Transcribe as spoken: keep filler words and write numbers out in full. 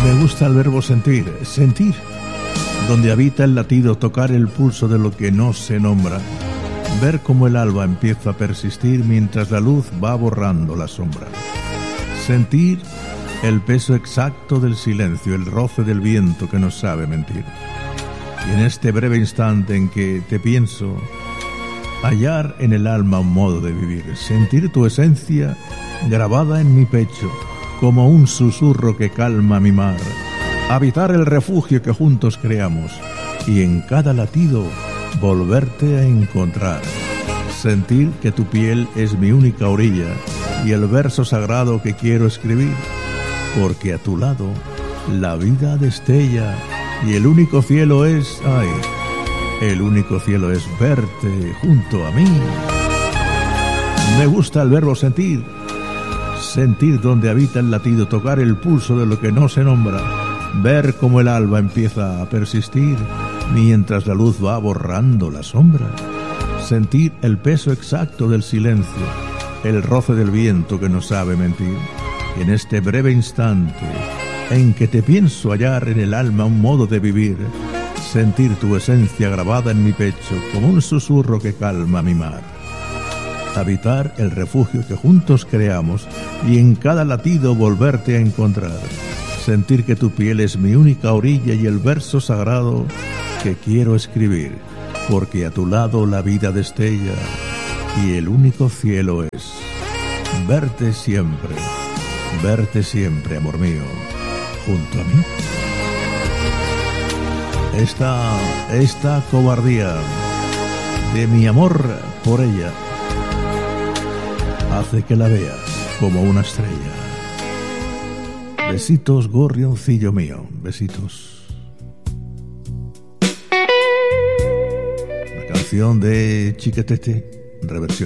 Me gusta el verbo sentir, sentir, donde habita el latido, tocar el pulso de lo que no se nombra, ver cómo el alba empieza a persistir mientras la luz va borrando la sombra. Sentir el peso exacto del silencio, el roce del viento que no sabe mentir. Y en este breve instante en que te pienso, hallar en el alma un modo de vivir, sentir tu esencia grabada en mi pecho, como un susurro que calma mi mar, habitar el refugio que juntos creamos y en cada latido volverte a encontrar, sentir que tu piel es mi única orilla y el verso sagrado que quiero escribir, porque a tu lado la vida destella y el único cielo es, ay, el único cielo es verte junto a mí. Me gusta el verbo sentir, sentir donde habita el latido, tocar el pulso de lo que no se nombra, ver cómo el alba empieza a persistir mientras la luz va borrando la sombra, sentir el peso exacto del silencio, el roce del viento que no sabe mentir. Y en este breve instante en que te pienso hallar en el alma un modo de vivir, sentir tu esencia grabada en mi pecho como un susurro que calma mi mar, habitar el refugio que juntos creamos y en cada latido volverte a encontrar, sentir que tu piel es mi única orilla y el verso sagrado que quiero escribir, porque a tu lado la vida destella y el único cielo es verte siempre, verte siempre, amor mío, junto a mí. Esta, esta cobardía de mi amor por ella hace que la veas como una estrella. Besitos, gorrioncillo mío, besitos. La canción de Chiquetete, reversión.